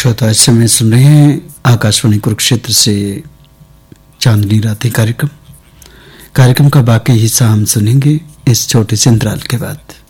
श्रोता इस समय सुन रहे हैं आकाशवाणी कुरुक्षेत्र से चांदनी रातें कार्यक्रम का बाकी हिस्सा हम सुनेंगे इस छोटे से अंतराल के बाद।